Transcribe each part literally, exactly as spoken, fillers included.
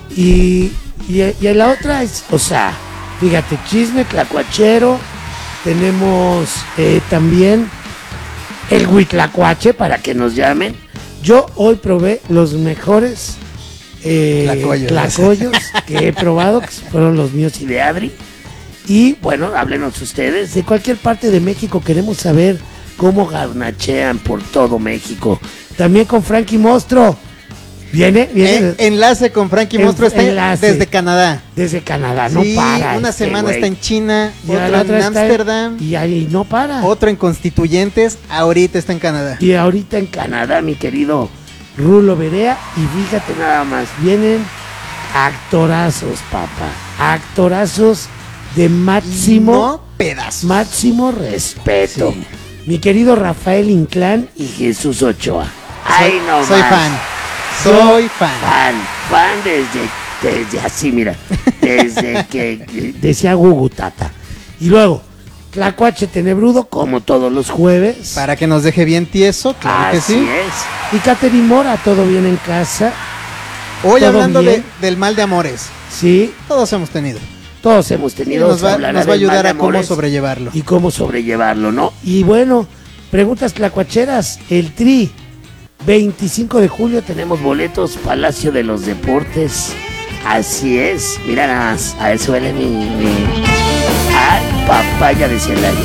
Y, y, y la otra es, o sea, fíjate, chisme tlacuachero. Tenemos eh, también el huitlacuache para que nos llamen. Yo hoy probé los mejores eh, tlacoyos, tlacoyos que he probado, que fueron los míos y de Adri. Y bueno, háblenos ustedes. De cualquier parte de México queremos saber cómo garnachean por todo México. También con Frankie Monstruo. Viene, viene. En, enlace con Frankie En, Monstruo está enlace. desde Canadá. Desde Canadá, Sí, no para. una este semana güey. está en China, Y la otra otra en está Ámsterdam, Y ahí no para. otro en Constituyentes, ahorita está en Canadá. Y ahorita en Canadá, mi querido Rulo Berea. Y fíjate nada más, vienen actorazos, papá. Actorazos de máximo, No pedazos. máximo respeto. Sí. Mi querido Rafael Inclán y Jesús Ochoa. Ay, no Soy más. fan. Soy fan. Fan, fan desde, desde así, mira. Desde que decía Gugutata. Y luego, Tlacuache Tenebrudo, como todos los jueves. Para que nos deje bien tieso, claro que Así sí. es. Y Catherine Mora, todo bien en casa. Hoy ¿Todo hablando de, bien? del mal de amores, Sí, todos hemos tenido. todos hemos tenido. Nos va, hablará nos va a del mal ayudar de a cómo amores sobrellevarlo. y cómo sobrellevarlo, ¿no? Y bueno, preguntas tlacuacheras, el Tri, veinticinco de julio tenemos boletos, Palacio de los Deportes, así es, mira nada más, a eso huele mi, mi... Ay, papaya de Celaya.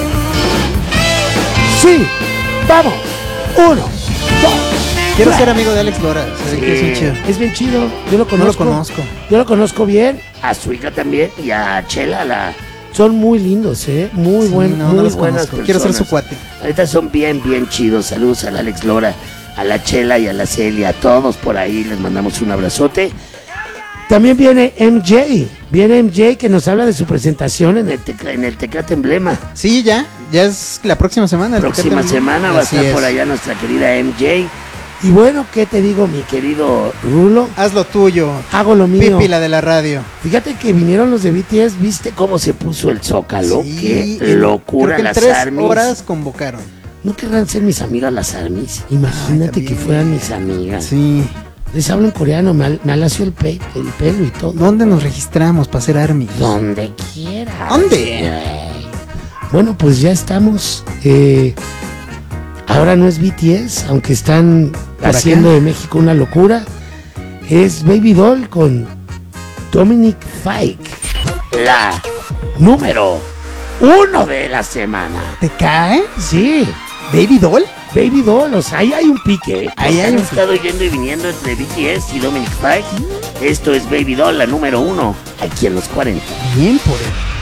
Sí, vamos, uno, dos. Quiero ser amigo de Alex Lora, se ve que es un chido. Es bien chido, yo lo No conozco. lo conozco. Yo lo conozco bien, a su hija también y a Chela, la... son muy lindos, ¿eh? Muy, Sí, buen, no, no muy los buenas conozco. Quiero ser su personas. cuate. Ahorita son bien, bien chidos. Saludos al Alex Lora, a la Chela y a la Celia, a todos por ahí les mandamos un abrazote. También viene M J, viene M J que nos habla de su presentación en el, tecla, en el Tecate Emblema. Sí, ya, ya es la próxima semana. el Próxima Tecate Emblema. semana va a Así estar es. por allá nuestra querida M J. Y bueno, ¿qué te digo, mi querido Rulo? Haz lo tuyo, Hago lo mío. Pipi, la de la radio. Fíjate que vinieron los de B T S, ¿viste cómo se puso el Zócalo? Sí, Qué en- locura creo que en las tres Armies. horas convocaron. No querrán ser mis amigas las Armies. Imagínate Ay, que también. fueran mis amigas. Sí. Les hablo en coreano, me, al- me alació el, pe- el pelo y todo. ¿Dónde nos registramos para ser Army? Donde quiera. ¿Dónde? Bueno, pues ya estamos. eh, ahora no es B T S, aunque están ¿Por haciendo acá? de México una locura. Es Baby Doll con Dominic Fike. La número uno de la semana. ¿Te cae? Sí, ¿Baby Doll? Baby Doll, o sea, ahí hay un pique. ¿eh? Ahí Porque hay han un estado yendo y viniendo entre B T S y Dominic Fike. Esto es Baby Doll, la número uno, aquí en los cuarenta. Bien por él.